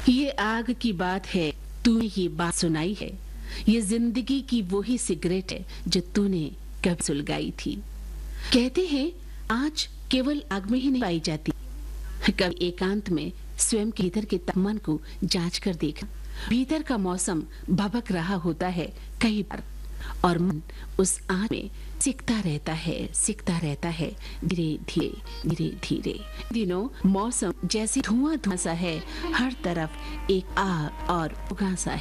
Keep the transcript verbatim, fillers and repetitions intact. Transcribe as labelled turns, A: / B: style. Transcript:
A: ये आग की बात है, तूने ये बात सुनाई है। ये जिंदगी की वही सिगरेट है जो तूने कभी सुलगाई थी। कहते हैं आँच केवल आग में ही नहीं पाई जाती, कभी एकांत में स्वयं के भीतर के तापमान को जांच कर देखा। भीतर का मौसम भभक रहा होता है कई बार, और मन उस आँच में सिकता रहता है सिकता रहता है धीरे धीरे धीरे धीरे। दिनों मौसम जैसे धुआं धुआं सा है, हर तरफ एक आग और उगासा है।